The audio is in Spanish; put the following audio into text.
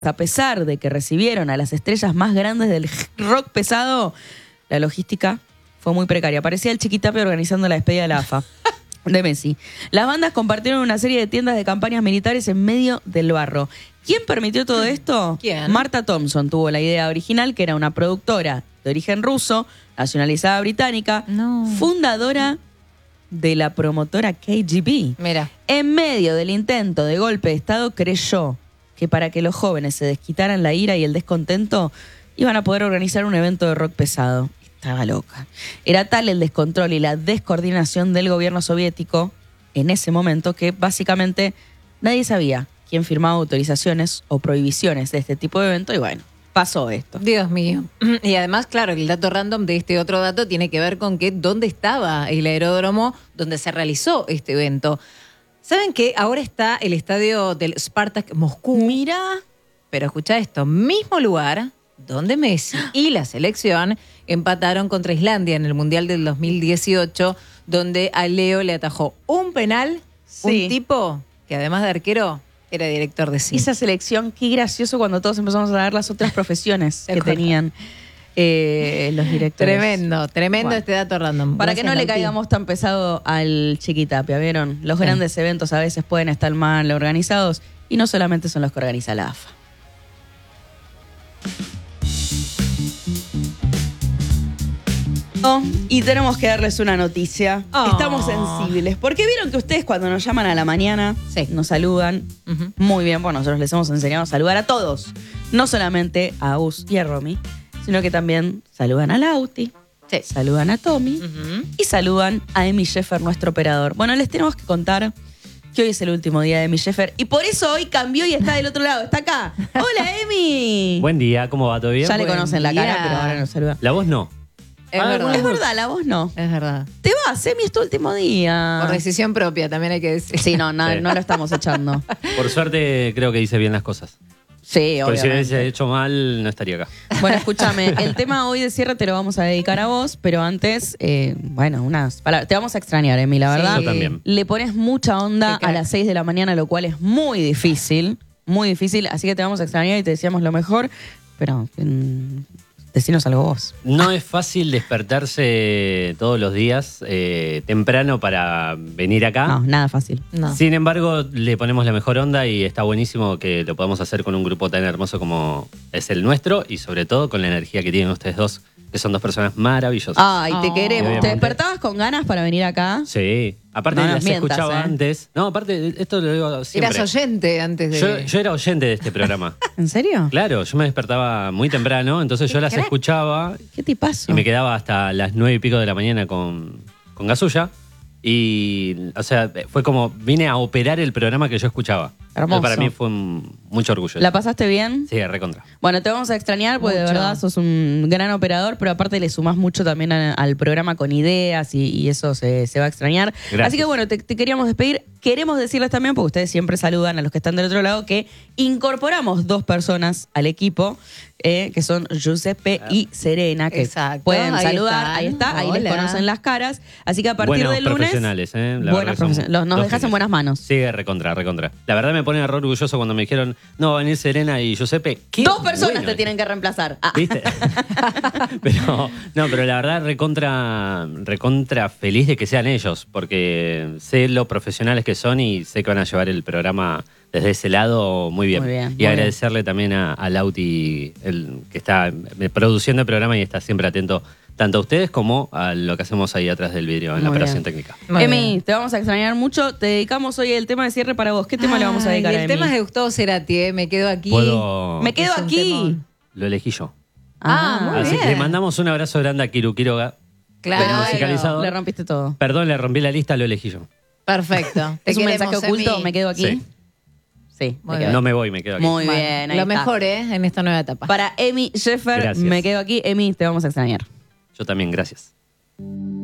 A pesar de que recibieron a las estrellas más grandes del rock pesado, la logística fue muy precaria. Parecía el Chiquitapia organizando la despedida de la AFA de Messi. Las bandas compartieron una serie de tiendas de campañas militares en medio del barro. ¿Quién permitió todo esto? ¿Quién? Marta Thompson tuvo la idea original, que era una productora de origen ruso, nacionalizada británica, fundadora de la promotora KGB. Mira. En medio del intento de golpe de Estado, creyó que para que los jóvenes se desquitaran la ira y el descontento, iban a poder organizar un evento de rock pesado. Estaba loca. Era tal el descontrol y la descoordinación del gobierno soviético en ese momento que básicamente nadie sabía quién firmaba autorizaciones o prohibiciones de este tipo de evento y bueno, pasó esto. Dios mío. Y además, claro, el dato random de este otro dato tiene que ver con que dónde estaba el aeródromo donde se realizó este evento. ¿Saben que ahora está el estadio del Spartak Moscú? Mira. Pero escucha esto, mismo lugar donde Messi y la selección empataron contra Islandia en el Mundial del 2018, donde a Leo le atajó un penal, un tipo que además de arquero era director de cine. Esa selección, qué gracioso cuando todos empezamos a ver las otras profesiones que tenían los directores. Tremendo Bueno, este dato random. Para que no le caigamos tan pesado al Chiquitapia, ¿vieron? Los grandes eventos a veces pueden estar mal organizados y no solamente son los que organiza la AFA. Y tenemos que darles una noticia. Estamos sensibles. Porque vieron que ustedes cuando nos llaman a la mañana, nos saludan. Muy bien, bueno, nosotros les hemos enseñado a saludar a todos. No solamente a Us y a Romy, sino que también saludan a Lauti, saludan a Tommy y saludan a Emi Sheffer, nuestro operador. Bueno, les tenemos que contar que hoy es el último día de Emi Sheffer y por eso hoy cambió y está del otro lado, está acá. ¡Hola, Emi! Buen día, ¿cómo va? ¿Todo bien? Ya le conocen la cara, pero ahora nos saluda. La voz no. Es verdad. Es verdad, la voz no. Es verdad. Te vas, Emi, es tu último día. Por decisión propia, también hay que decir. Sí, no lo estamos echando. Por suerte creo que hice bien las cosas. Sí, Porque si obviamente. hubiese hecho mal, no estaría acá. Bueno, escúchame, el tema hoy de cierre te lo vamos a dedicar a vos, pero antes, bueno, unas palabras. Te vamos a extrañar, Emi, la verdad. Yo también. Le pones mucha onda a las 6 de la mañana, lo cual es muy difícil, así que te vamos a extrañar y te deseamos lo mejor, pero decinos algo vos. No es fácil despertarse todos los días temprano para venir acá. No, nada fácil. No. Sin embargo, le ponemos la mejor onda y está buenísimo que lo podamos hacer con un grupo tan hermoso como es el nuestro y sobre todo con la energía que tienen ustedes dos, que son dos personas maravillosas. Ay, te queremos. Obviamente. ¿Te despertabas con ganas para venir acá? Sí. Aparte No nos las mientas, escuchaba antes. No, aparte, esto lo digo siempre. Eras oyente antes de... Yo era oyente de este programa. ¿En serio? Claro, yo me despertaba muy temprano, entonces yo las escuchaba ¿Qué tipazo? y me quedaba hasta las 9:00 de la mañana con Gasulla. Y, o sea, fue como vine a operar el programa que yo escuchaba. Hermoso. Para mí fue mucho orgullo. ¿La pasaste bien? Sí, recontra. Bueno, te vamos a extrañar porque de Mucho. verdad sos un gran operador, pero aparte le sumás mucho también al programa con ideas y eso se va a extrañar. Gracias. Así que bueno, te queríamos despedir. Queremos decirles también, porque ustedes siempre saludan a los que están del otro lado, que incorporamos 2 personas al equipo, que son Giuseppe y Serena, que pueden ahí saludar. están. Ahí les Hola. conocen las caras. Así que a partir Buenos del lunes... profesionales, ¿eh? La Buenos verdad que son profesionales. Nos dos dejas en genios. buenas manos. Sí, recontra. La verdad me pone orgulloso cuando me dijeron, no, va a venir Serena y Giuseppe. Qué 2 personas bueno. te tienen que reemplazar. Ah. ¿Viste? pero la verdad recontra feliz de que sean ellos, porque sé lo profesionales que son y sé que van a llevar el programa desde ese lado muy bien. Muy bien, Y muy agradecerle también a Lauti, que está produciendo el programa y está siempre atento tanto a ustedes como a lo que hacemos ahí atrás del vidrio en la Muy operación bien. técnica. Muy Emi, bien. te vamos a extrañar mucho. Te dedicamos hoy el tema de cierre para vos. ¿Qué tema le vamos a dedicar a El Emi? tema es de Gustavo Cerati, me quedo aquí. ¿Puedo? Me quedo Es un aquí. temón. Lo elegí yo. Muy Así bien. que le mandamos un abrazo grande a Kiru Quiroga. Claro. musicalizado. Le rompiste todo. Perdón, le rompí la lista, lo elegí yo. Perfecto. Te ¿Es un queremos, mensaje oculto? Emi. ¿Me quedo aquí? Sí. Sí, Muy me bien. quedo No aquí. me voy, me quedo aquí. Muy Bueno, bien, ahí lo está. mejor, en esta nueva etapa. Para Emi Sheffer, Gracias. me quedo aquí. Emi, te vamos a extrañar. Yo también, gracias.